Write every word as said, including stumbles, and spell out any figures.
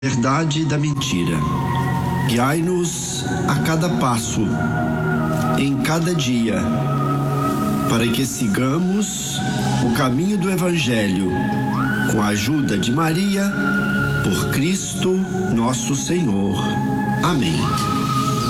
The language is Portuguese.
verdade e da mentira. Guiai-nos a cada passo, em cada dia, para que sigamos o caminho do Evangelho, com a ajuda de Maria, por Cristo nosso Senhor. Amém.